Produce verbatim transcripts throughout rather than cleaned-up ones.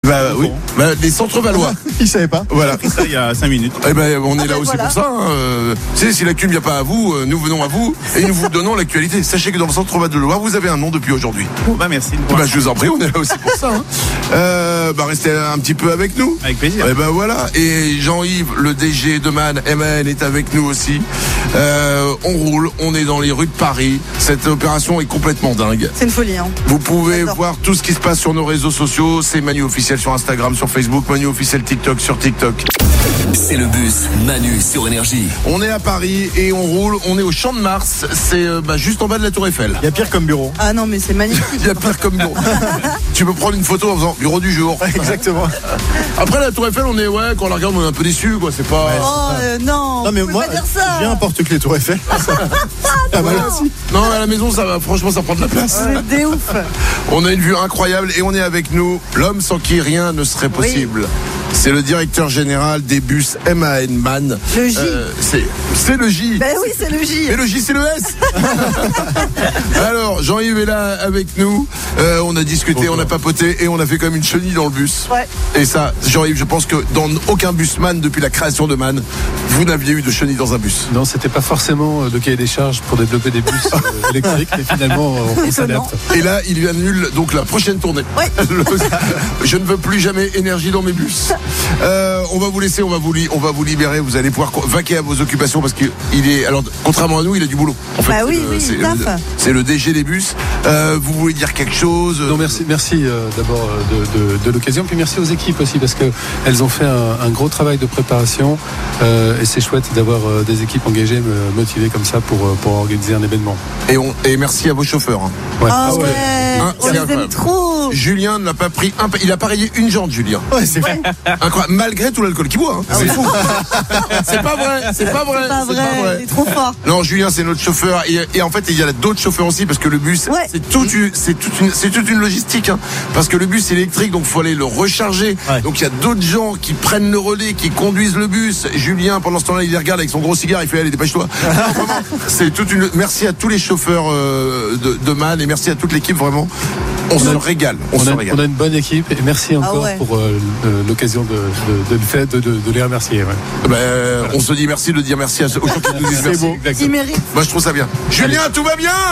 Bah oui, bah, les centres valois. Il savait pas. Voilà. J'ai appris ça il y a cinq minutes. Eh ben, on est Ah là ben aussi voilà. pour ça. Hein. Euh, tu sais, si l'actu ne vient pas à vous, euh, nous venons à vous et nous vous donnons l'actualité. Sachez que dans le centre Val-de-Loire, vous avez un nom depuis aujourd'hui. Bah merci. Bah, je vous en prie, on est là aussi pour ça. Hein. Euh, bah, restez un petit peu avec nous. Avec plaisir. Et ben voilà. Et Jean-Yves, le D G de Man, M A N, est avec nous aussi. Euh, on roule, on est dans les rues de Paris. Cette opération est complètement dingue. C'est une folie, hein. Vous pouvez J'adore. voir tout ce qui se passe sur nos réseaux sociaux. C'est Manu officiel sur Instagram, sur Facebook, Manu officiel TikTok sur TikTok. C'est le bus Manu sur Énergie. On est à Paris et on roule. On est au Champ de Mars. C'est euh, bah, juste en bas de la Tour Eiffel. Il y a pire comme bureau. Ah non, mais c'est magnifique. Il y a pire comme bureau. Tu peux prendre une photo en faisant bureau du jour. Exactement. Après la Tour Eiffel, on est ouais, quand on la regarde, on est un peu déçu, quoi. C'est pas. Oh euh, non, Non mais vous pouvez moi, pas dire ça. je viens importe que les Tours Eiffel. Ah bah là aussi. Non, à la maison, ça va. Franchement, ça prend de la place. Vous êtes des ouf. On a une vue incroyable et on est avec nous l'homme sans qui rien ne serait possible. C'est le directeur général des bus M A N Man. Le J. Euh, c'est, c'est le J. Ben oui, c'est le J. Et le J, c'est le S. Alors, Jean-Yves est là avec nous. Euh, on a discuté, on a papoté et on a fait comme une chenille dans le bus. Ouais. Et ça, Jean-Yves, je pense que dans aucun busman depuis la création de Man, vous n'aviez eu de chenille dans un bus. Non, c'était pas forcément le cahier des charges pour développer des bus euh, électriques, mais finalement, on, on s'adapte. Et là, il lui annule donc la prochaine tournée. Ouais. Je ne veux plus jamais énergie dans mes bus. Euh, on va vous laisser, on va vous, li- on va vous libérer. Vous allez pouvoir co- vaquer à vos occupations parce qu'il est, alors, contrairement à nous, il a du boulot. En fait, Bah oui, c'est le- oui, c'est, il le, taffe. c'est le D G des bus. Euh, vous voulez dire quelque chose? Non, merci, merci euh, d'abord euh, de, de, de l'occasion, puis merci aux équipes aussi parce que elles ont fait un, un gros travail de préparation euh, et c'est chouette d'avoir euh, des équipes engagées, euh, motivées comme ça pour euh, pour organiser un événement. Et, on, et merci à vos chauffeurs. hein. Ouais. Ah ouais, Hein, on c'est les aime incroyable. trop. Julien n'a pas pris un, pa- il a pas rayé une jambe, Julien. Ouais, c'est vrai. Incroyable, malgré tout l'alcool qu'il boit. Hein. C'est fou. C'est pas vrai, c'est pas vrai, C'est pas c'est vrai, il est trop fort. Non, Julien, c'est notre chauffeur. Et, et en fait, il y a d'autres chauffeurs aussi parce que le bus, Ouais. c'est toute une, c'est toute une, c'est toute une logistique. Hein, parce que le bus est électrique, donc faut aller le recharger. Ouais. Donc il y a d'autres gens qui prennent le relais, qui conduisent le bus. Julien, pendant ce temps-là, il les regarde avec son gros cigare. Il fait allez, dépêche-toi. Non, vraiment, c'est toute une. Merci à tous les chauffeurs euh, de, de Man et merci à toute l'équipe. Vraiment, on se régale. On, On se a, régale. on a une bonne équipe et merci encore ouais. pour euh, le- l'occasion de, de, de, le faire, de, de, de les remercier. Ouais. Ben, euh, on se dit merci de dire merci à ceux aux gens qui nous disent merci. Il mérite. Moi, je trouve ça bien. Julien, tout va bien?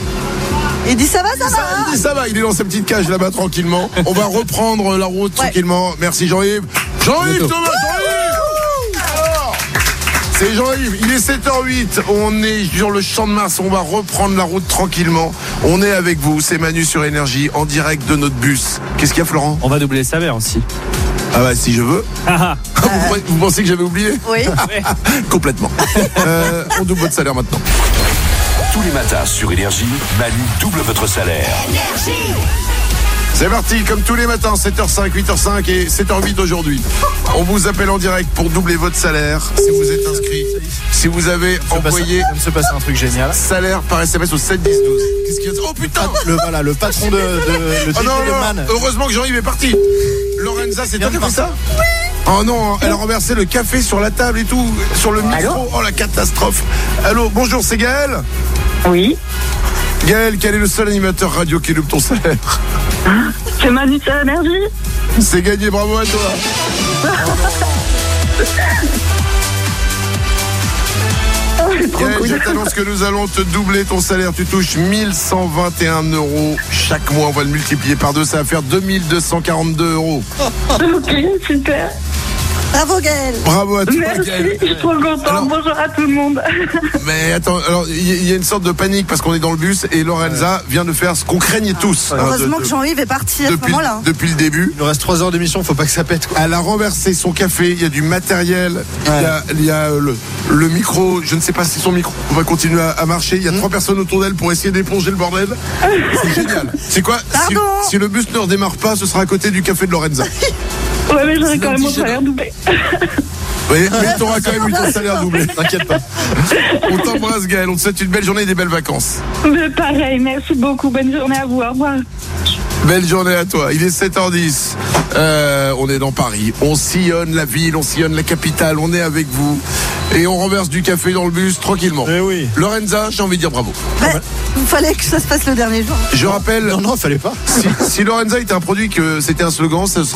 Il dit ça va, ça va. Ça, il dit ça va, il est dans sa petite cage là-bas tranquillement. On va reprendre la route tranquillement. Merci Jean-Yves. Jean-Yves, bientôt. Thomas, Jean-Yves. Alors, c'est Jean-Yves, il est sept heures huit, on est sur le Champ de Mars, on va reprendre la route tranquillement. On est avec vous, c'est Manu sur Énergie, en direct de notre bus. Qu'est-ce qu'il y a Florent? On va doubler le salaire aussi. Ah bah si je veux. Ah, vous, vous pensez que j'avais oublié? Oui. Complètement. Euh, on double votre salaire maintenant. Tous les matins sur Énergie, Manu double votre salaire. C'est parti, comme tous les matins, sept heures cinq, huit heures cinq et sept heures huit aujourd'hui. On vous appelle en direct pour doubler votre salaire. Si vous êtes inscrit, si vous avez envoyé Il vient de se passer un truc génial. salaire par S M S au sept dix douze. Qu'est-ce qu'il y a? Oh putain! Le, voilà, le patron de, de le Oh D G non, de non, Man. heureusement que Jean-Yves est parti. Lorenza, c'est toi qui as fait ça? Oui. Oh non, elle a renversé le café sur la table et tout, sur le micro. Oh la catastrophe. Allô, bonjour, c'est Gaël? Oui, Gaël, quel est le seul animateur radio qui double ton salaire? c'est Manu sur Énergie. C'est gagné, bravo à toi. Gaël, je t'annonce que nous allons te doubler ton salaire. Tu touches mille cent vingt et un euros chaque mois. On va le multiplier par deux, ça va faire deux mille deux cent quarante-deux euros. Ok, super. Bravo Gaël. Bravo à toi, Merci, Gaël. je suis trop contente. Alors- Bonjour à tout le monde. Mais attends, alors il y, y a une sorte de panique parce qu'on est dans le bus et Lorenza vient de faire ce qu'on craignait tous. hein, de- Heureusement de- que Jean-Yves est parti à ce depuis, moment-là. depuis le début. Il nous reste trois heures d'émission, faut pas que ça pète quoi. Elle a renversé son café, il y a du matériel, il y a, il y a le, le micro, je ne sais pas si son micro va continuer à, à marcher, il y a trois personnes autour d'elle pour essayer d'éponger le bordel. C'est génial. C'est quoi? Si, Pardon si le bus ne redémarre pas, ce sera à côté du café de Lorenza. Ouais, mais j'aurais C'est quand même mon antigénant. salaire doublé. Oui, mais t'auras quand même eu ton salaire doublé. T'inquiète pas. On t'embrasse Gaël, on te souhaite une belle journée et des belles vacances. Mais pareil, merci beaucoup. Bonne journée à vous. Au revoir. Belle journée à toi. Il est sept heures dix. Euh, on est dans Paris. On sillonne la ville, on sillonne la capitale. On est avec vous. Et on renverse du café dans le bus tranquillement. Eh oui. Lorenza, j'ai envie de dire bravo. Ouais, il fallait que ça se passe le dernier jour. Je rappelle, Non, non, fallait pas. si, si Lorenza était un produit, que c'était un slogan, ce serait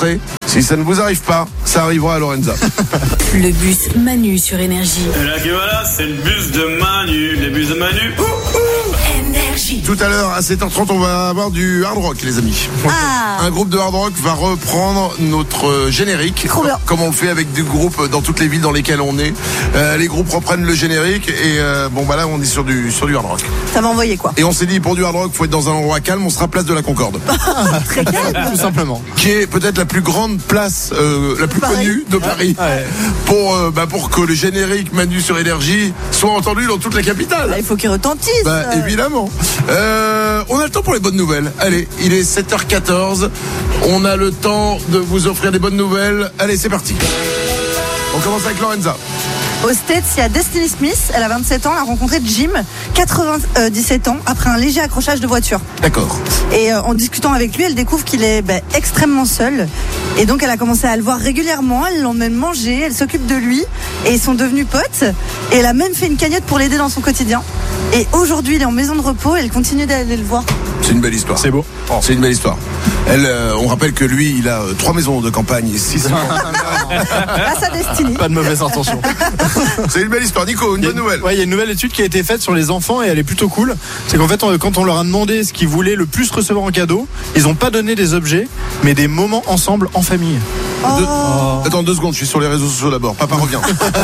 Si ça ne vous arrive pas, ça arrivera à Lorenza. Le bus Manu sur Énergie. Et là, qui voilà, c'est le bus de Manu. Les bus de Manu. Ouh, ouh. Énergie. Tout à l'heure, à sept heures trente, on va avoir du hard rock, les amis. Ah. Un groupe de hard rock va reprendre notre générique, Trop bien. comme on le fait avec des groupes dans toutes les villes dans lesquelles on est. Euh, les groupes reprennent le générique et euh, bon bah là, on est sur du sur du hard rock. Ça m'a envoyé quoi. Et on s'est dit, pour du hard rock, faut être dans un endroit calme. On sera place de la Concorde, Très calme. Tout simplement. qui est peut-être la plus grande place, euh, la plus Paris. connue de Paris, Ouais. pour euh, bah, pour que le générique Manu sur Énergie soit entendu dans toute la capitale. Là, il faut qu'il retentisse. Bah Euh, évidemment. Euh, on a le temps pour les bonnes nouvelles. Allez, il est sept heures quatorze. On a le temps de vous offrir des bonnes nouvelles. Allez, c'est parti. On commence avec Lorenza. Aux States, il y a Destiny Smith, elle a vingt-sept ans, elle a rencontré Jim, quatre-vingt-dix-sept ans, après un léger accrochage de voiture. D'accord. Et euh, en discutant avec lui, elle découvre qu'il est bah, extrêmement seul. Et donc elle a commencé à le voir régulièrement, elle l'emmène manger, elle s'occupe de lui. Et ils sont devenus potes. Et elle a même fait une cagnotte pour l'aider dans son quotidien. Et aujourd'hui, il est en maison de repos et elle continue d'aller le voir. C'est une belle histoire. C'est beau. C'est une belle histoire. Elle, euh, on rappelle que lui, il a euh, trois maisons de campagne et six. Grâce à Destiny. Pas de mauvaise intention. C'est une belle histoire. Nico, une Il y a bonne nouvelle. Ouais, il y a une nouvelle étude qui a été faite sur les enfants et elle est plutôt cool. C'est qu'en fait, on- quand on leur a demandé ce qu'ils voulaient le plus recevoir en cadeau, ils n'ont pas donné des objets, mais des moments ensemble en famille. Deux- Oh. Attends deux secondes, je suis sur les réseaux sociaux d'abord. Papa revient.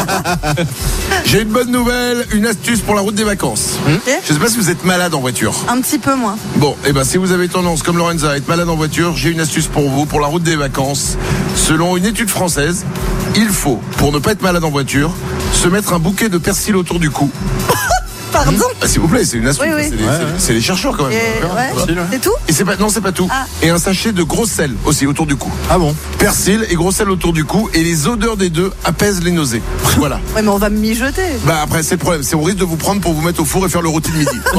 J'ai une bonne nouvelle, une astuce pour la route des vacances. Je sais pas si vous êtes malade en voiture. Un petit peu moins. Bon, et ben si vous avez tendance, comme Lorenza, à être malade en voiture, j'ai une astuce pour vous, pour la route des vacances. Selon une étude française, il faut, pour ne pas être malade en voiture, se mettre un bouquet de persil autour du cou. Pardon. Ah, s'il vous plaît, c'est une astuce. Oui, oui. C'est, les, Ouais, c'est- ouais. c'est les chercheurs quand même. Et, ouais. Facile, ouais. C'est tout. Et c'est pas, non, c'est pas tout. Ah. Et un sachet de gros sel aussi autour du cou. Ah bon? Persil et gros sel autour du cou, et les odeurs des deux apaisent les nausées. Voilà. Ouais, mais on va me mijoter. Bah après, c'est le problème, c'est au risque de vous prendre pour vous mettre au four et faire le rôti de midi. Bon.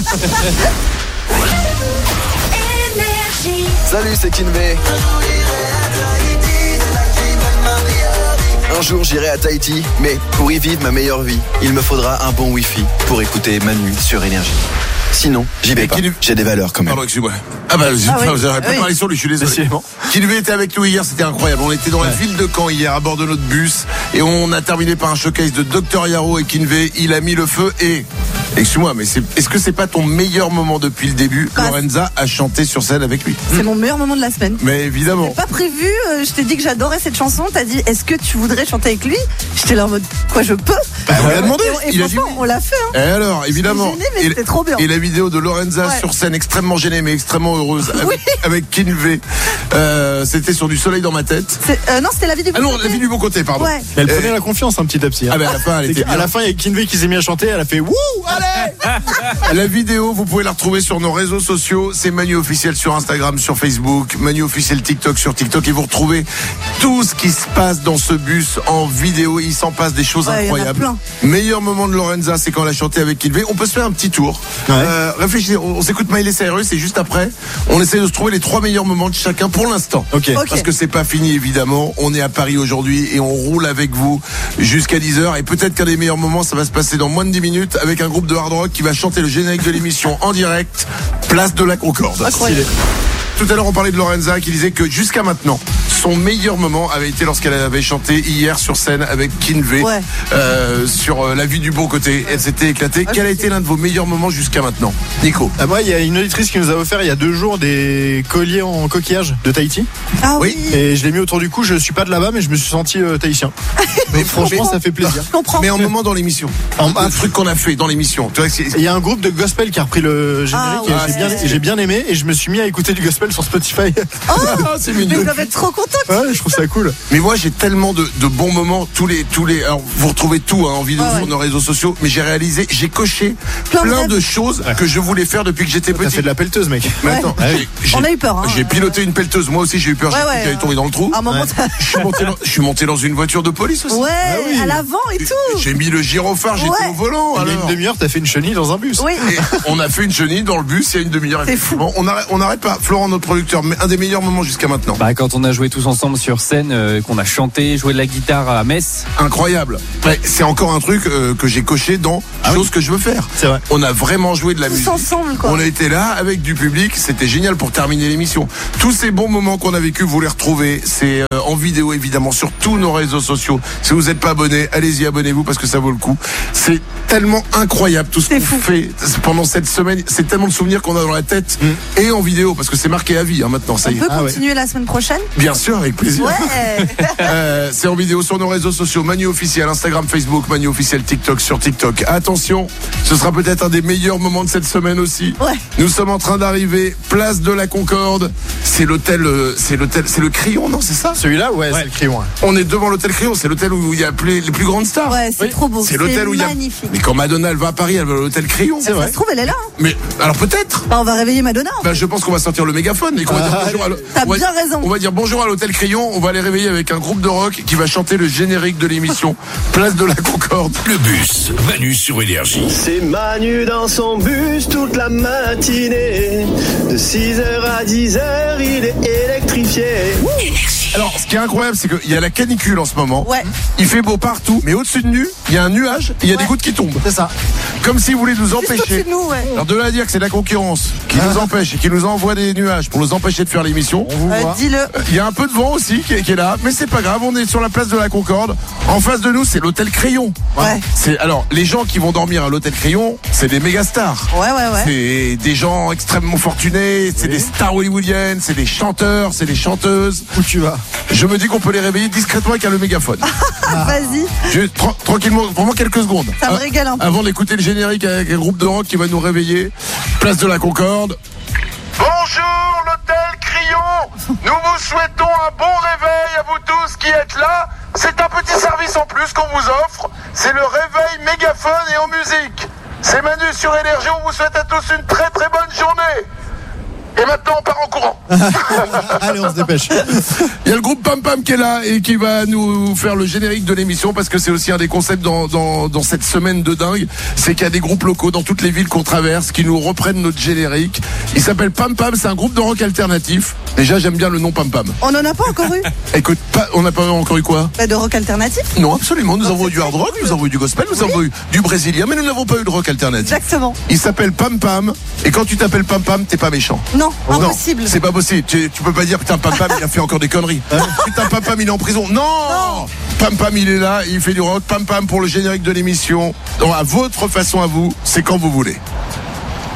Salut, c'est Kinvey. Un jour j'irai à Tahiti, mais pour y vivre ma meilleure vie, il me faudra un bon Wi-Fi pour écouter Manu sur Énergie. Sinon, j'y vais Et pas. qui- J'ai des valeurs quand même. Pardon, excusez-moi. Ah bah, j'ai Ah oui. vous n'aurez pas Oui. parlé sur lui, je suis désolé. Décidément. Kinvey était avec nous hier, c'était incroyable. On était dans la ville de Caen hier, à bord de notre bus, et on a terminé par un showcase de docteur Yaro et Kinvey. Il a mis le feu et... Excuse-moi, mais c'est, est-ce que c'est pas ton meilleur moment depuis le début? Bah, Lorenza a chanté sur scène avec lui. C'est mon meilleur moment de la semaine. Mais évidemment. Pas prévu, euh, je t'ai dit que j'adorais cette chanson, t'as dit est-ce que tu voudrais chanter avec lui? J'étais là en mode quoi je peux? Bah, on l'a demandé. Et, et Il a dit franchement, oui. on l'a fait hein. Et alors, évidemment. gênée, mais et, c'était trop bien. et la vidéo de Lorenza Ouais. sur scène, extrêmement gênée, mais extrêmement heureuse, avec, Oui. avec Kinvey. Euh, c'était sur du soleil dans ma tête. C'est- euh, non, c'était la vie du Ah non, côté. la vie du bon côté, pardon. Ouais. Mais elle Euh, prenait la confiance un petit à petit. hein. Ah ben à la fin, elle C'est était qu'à bien. la fin, il y a Kinvey qui s'est mis à chanter, elle a fait wouh, allez! La vidéo, vous pouvez la retrouver sur nos réseaux sociaux. C'est Manu officiel sur Instagram, sur Facebook, Manu officiel TikTok sur TikTok, et vous retrouvez tout ce qui se passe dans ce bus en vidéo. Il s'en passe des choses Ouais, il y en a incroyables. plein. Meilleur moment de Lorenza, c'est quand elle a chanté avec Kinvey. On peut se faire un petit tour. Ouais. Euh, réfléchissez, on, on s'écoute Miley Cyrus et juste après, on essaie de se trouver les trois meilleurs moments de chacun pour l'instant. Ok. Ok. Parce que c'est pas fini évidemment. On est à Paris aujourd'hui et on roule avec vous jusqu'à dix heures. Et peut-être qu'un des meilleurs moments, ça va se passer dans moins de dix minutes avec un groupe de hard rock qui va chanter le générique de l'émission en direct, place de la Concorde. Incroyable. Tout à l'heure, on parlait de Lorenza qui disait que jusqu'à maintenant, son meilleur moment avait été lorsqu'elle avait chanté hier sur scène avec Kinvey Ouais. euh, sur euh, La vie du bon côté. Elle s'était éclatée. Ah, Quel a je été sais. l'un de vos meilleurs moments jusqu'à maintenant, Nico? Ah, moi, il y a une auditrice qui nous a offert il y a deux jours des colliers en coquillage de Tahiti. Ah Oui. oui. Et je l'ai mis autour du cou. Je suis pas de là-bas, mais je me suis senti euh, tahitien. Mais franchement, ça fait plaisir. Je comprends. Mais un moment dans l'émission. En- Un truc qu'on a fait dans l'émission. Tu vois, c'est- Il y a un groupe de gospel qui a repris le générique Ah, et ouais. j'ai bien, et j'ai bien aimé et je me suis mis à écouter du gospel sur Spotify. Ah, c'est Mais mignon. ils doivent être trop contents. Ouais, je trouve ça cool. Mais moi j'ai tellement de, de bons moments tous les tous les alors vous retrouvez tout hein, en vidéo Ah ouais. sur nos réseaux sociaux, mais j'ai réalisé, j'ai coché Plein plein, de de choses que je voulais faire depuis que j'étais T'as petit. fait de la pelleteuse, mec. Mais Ouais. attends, Ouais. j'ai- j'ai- On a eu peur, hein. J'ai piloté une pelleteuse, moi aussi j'ai eu peur, j'ai Ouais, cru ouais, que j'allais euh, tomber dans le trou. À un moment, Ouais. t'as- Je suis monté dans, je suis monté dans une voiture de police aussi. ouais, Ah oui. à l'avant et tout. J'ai mis le gyrophare, j'étais Ouais. au volant. Il y a alors. une demi-heure, t'as fait une chenille dans un bus. Oui. Et on a fait une chenille dans le bus il y a une demi-heure. C'est fou. effectivement. On arrête, on n'arrête pas. Florent, notre producteur. Mais un des meilleurs moments jusqu'à maintenant. Bah, quand on a joué tous ensemble sur scène, euh, qu'on a chanté, joué de la guitare à Metz. Incroyable. Ouais, c'est encore un truc euh, que j'ai coché dans ah choses oui. que je veux faire. C'est vrai. On a vraiment joué de la tous musique. ensemble, quoi. On a été là avec du public. C'était génial pour terminer l'émission. Tous ces bons moments qu'on a vécu, vous les retrouvez. C'est euh, en vidéo évidemment sur tous nos réseaux sociaux. Si vous n'êtes pas abonné, allez-y, abonnez-vous parce que ça vaut le coup. C'est tellement incroyable tout ce qu'on fou. fait pendant cette semaine. C'est tellement de souvenirs qu'on a dans la tête mmh. et en vidéo parce que c'est marqué à vie hein, maintenant. Ça On y est. peut Ah, continuer ouais. la semaine prochaine. Bien sûr, avec plaisir. Ouais. euh, c'est en vidéo sur nos réseaux sociaux. Manu officiel, Instagram, Facebook, Manu officiel, TikTok sur TikTok. Attention, ce sera peut-être un des meilleurs moments de cette semaine aussi. Ouais. Nous sommes en train d'arriver, place de la Concorde. C'est l'hôtel, c'est l'hôtel, c'est le Crillon, non, c'est ça? Celui-là, ouais, ouais. c'est le Crillon. Ouais. On est devant l'hôtel Crillon, c'est l'hôtel où il y a les, les plus grandes stars. Ouais, c'est oui. trop beau. C'est l'hôtel où il y a. Magnifique. Mais quand Madonna elle va à Paris, elle va à l'hôtel Crillon. C'est vrai. Ça se trouve, elle est là. Hein. Mais alors peut-être. Bah, on va réveiller Madonna. Bah, je pense qu'on va sortir le mégaphone et qu'on va dire bonjour à T'as bien raison. On va dire bonjour à l'hôtel Crillon. On va les réveiller avec un groupe de rock qui va chanter le générique de l'émission. Place de la Concorde. Le bus, Manu sur Énergie. C'est Manu dans son bus toute la matinée. De six heures à dix heures, il est électrifié. Énergie. Alors, ce qui est incroyable, c'est qu'il y a la canicule en ce moment. Ouais. Il fait beau partout, mais au-dessus de nous, il y a un nuage et il y a ouais. des gouttes qui tombent. C'est ça. Comme s'il voulait nous empêcher. De nous, ouais. Alors, de là à dire que c'est la concurrence qui ah. nous empêche et qui nous envoie des nuages pour nous empêcher de faire l'émission. On vous euh, voit. Dis-le. Il y a un peu de vent aussi qui est, qui est là, mais c'est pas grave. On est sur la place de la Concorde. En face de nous, c'est l'hôtel Crillon. Ouais. C'est alors les gens qui vont dormir à l'hôtel Crillon, c'est des méga stars. Ouais, ouais, ouais. C'est des gens extrêmement fortunés. C'est oui. des stars hollywoodiennes. C'est des chanteurs. C'est des chanteuses. Où tu vas? Je me dis qu'on peut les réveiller discrètement avec le mégaphone. Ah. Vas-y. Je, tra- tranquillement, vraiment quelques secondes. Ça me régale un peu. Avant d'écouter le générique avec un groupe de rock qui va nous réveiller. Place de la Concorde. Bonjour l'hôtel Crillon. Nous vous souhaitons un bon réveil à vous tous qui êtes là. C'est un petit service en plus qu'on vous offre. C'est le réveil mégaphone et en musique. C'est Manu sur Énergie. On vous souhaite à tous une très très bonne journée. Et maintenant on part en courant. Allez, on se dépêche. Il y a le groupe Pam Pam qui est là et qui va nous faire le générique de l'émission parce que c'est aussi un des concepts dans, dans, dans cette semaine de dingue. C'est qu'il y a des groupes locaux dans toutes les villes qu'on traverse qui nous reprennent notre générique. Il s'appelle Pam Pam, c'est un groupe de rock alternatif. Déjà j'aime bien le nom Pam Pam. On n'en a pas encore eu. Écoute, pas, on n'a pas encore eu quoi? Bah, de rock alternatif. Non, absolument. Nous non, avons eu du hard rock, nous avons eu du gospel, nous oui. avons eu du brésilien, mais nous n'avons pas eu de rock alternatif. Exactement. Il s'appelle Pam Pam et quand tu t'appelles Pam Pam, t'es pas méchant. Non. Impossible. Non, c'est pas possible. Tu, tu peux pas dire putain Pam Pam il a fait encore des conneries. Hein? Putain Pam Pam il est en prison. Non, non. Pam Pam il est là, il fait du rock. Pam Pam pour le générique de l'émission. Donc à votre façon à vous, c'est quand vous voulez.